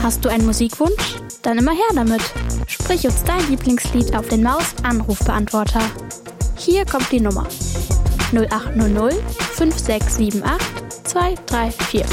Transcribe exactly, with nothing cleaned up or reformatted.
Hast du einen Musikwunsch? Dann immer her damit. Sprich uns dein Lieblingslied auf den Maus-Anrufbeantworter. Hier kommt die Nummer null acht null null fünf sechs sieben acht zwei drei vier.